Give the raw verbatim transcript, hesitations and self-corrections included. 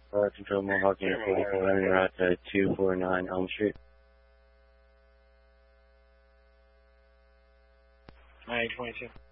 Uh, Control Mohawk Unit forty-four, running route to two four nine Elm Street. nine twenty-two.